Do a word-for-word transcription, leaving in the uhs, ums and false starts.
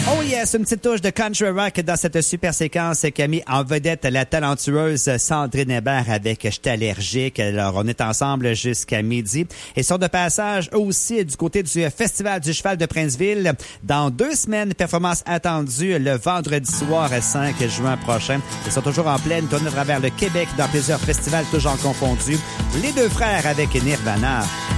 Oh yes, une petite touche de country rock dans cette super séquence qui a mis en vedette la talentueuse Sandrine Hébert avec J'étais allergique. Alors, on est ensemble jusqu'à midi. Et sont de passage aussi du côté du Festival du Cheval de Princeville. Dans deux semaines, performance attendue le vendredi soir cinq juin prochain. Ils sont toujours en pleine tournée à travers le Québec dans plusieurs festivals toujours confondus. Les deux frères avec Nirvana.